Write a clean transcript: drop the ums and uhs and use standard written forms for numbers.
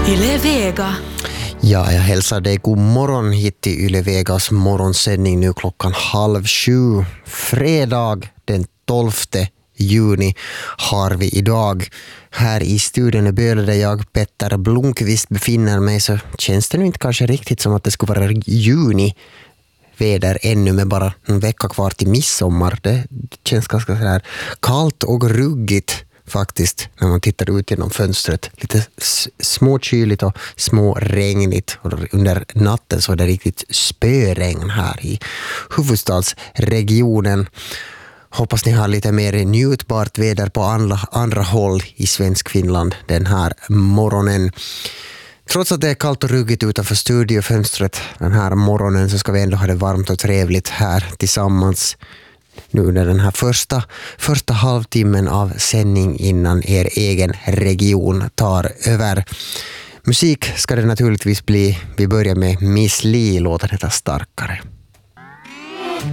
Yle Vega. Ja, jag hälsar dig god morgon hit till Yle Vegas morgonsändning nu klockan 6:30. Fredag den 12 juni har vi idag. Här i studion i Böle där jag, Petter Blomqvist, befinner mig, så känns det nu inte kanske riktigt som att det skulle vara juni väder ännu med bara en vecka kvar till midsommar. Det känns ganska så här kallt och ruggigt faktiskt när man tittar ut genom fönstret. Lite småkyligt och småregnigt, och under natten så är det riktigt spöregn här i huvudstadsregionen. Hoppas ni har lite mer njutbart väder på andra håll i svensk Finland den här morgonen. Trots att det är kallt och ruggigt utanför studiofönstret den här morgonen, så ska vi ändå ha det varmt och trevligt här tillsammans nu under den här första halvtimmen av sändning innan er egen region tar över. Musik ska det naturligtvis bli. Vi börjar med Miss Li, låten heter Starkare.